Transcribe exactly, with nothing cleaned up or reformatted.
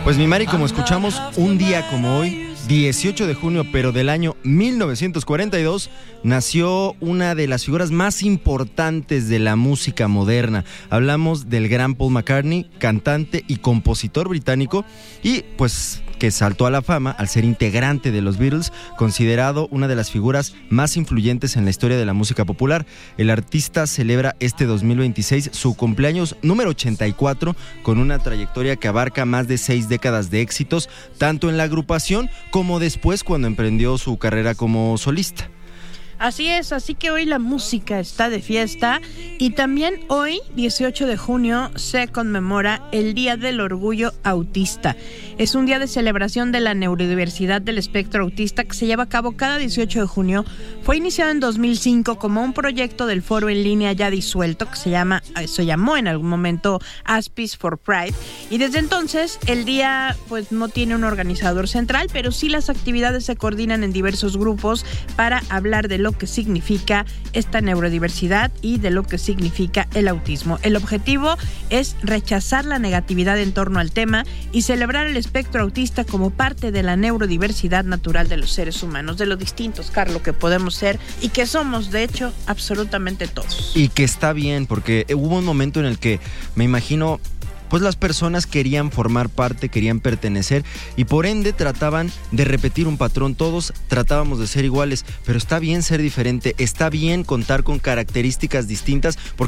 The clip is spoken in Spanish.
Pues mi Mari, como escuchamos, un día como hoy, dieciocho de junio, pero del año mil novecientos cuarenta y dos, nació una de las figuras más importantes de la música moderna. Hablamos del gran Paul McCartney, cantante y compositor británico, y pues que saltó a la fama al ser integrante de los Beatles, considerado una de las figuras más influyentes en la historia de la música popular. El artista celebra este dos mil veintiséis su cumpleaños número ochenta y cuatro, con una trayectoria que abarca más de seis décadas de éxitos, tanto en la agrupación como después cuando emprendió su carrera como solista. Así es, así que hoy la música está de fiesta y también hoy, dieciocho de junio, se conmemora el Día del Orgullo Autista. Es un día de celebración de la neurodiversidad del espectro autista que se lleva a cabo cada dieciocho de junio. Fue iniciado en dos mil cinco como un proyecto del foro en línea ya disuelto que se llama, se llamó en algún momento Aspies for Pride, y desde entonces el día pues no tiene un organizador central, pero sí las actividades se coordinan en diversos grupos para hablar de lo que significa esta neurodiversidad y de lo que significa el autismo. El objetivo es rechazar la negatividad en torno al tema y celebrar el espectro autista como parte de la neurodiversidad natural de los seres humanos, de lo distintos, Carlos, que podemos ser y que somos, de hecho, absolutamente todos. Y que está bien, porque hubo un momento en el que me imagino, pues las personas querían formar parte, querían pertenecer y por ende trataban de repetir un patrón. Todos tratábamos de ser iguales, pero está bien ser diferente, está bien contar con características distintas, porque